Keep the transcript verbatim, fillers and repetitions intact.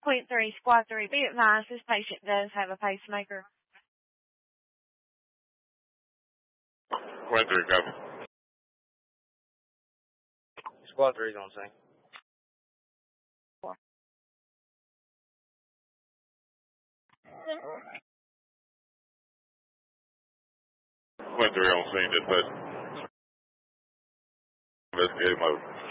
Queen three, Squad three, be advised this patient does have a pacemaker. Queen three, copy. Squad three's on scene. Four. Queen three on scene, dispatch. Investigate mode.